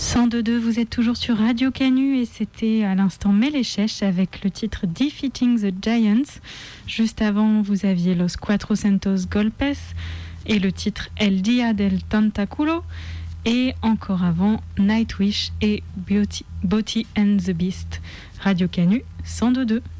102.2, vous êtes toujours sur Radio Canu et c'était à l'instant Melechech avec le titre Defeating the Giants. Juste avant, vous aviez Los Cuatrocientos Golpes et le titre El Dia del Tentaculo. Et encore avant, Nightwish et Beauty and the Beast. Radio Canu 102.2.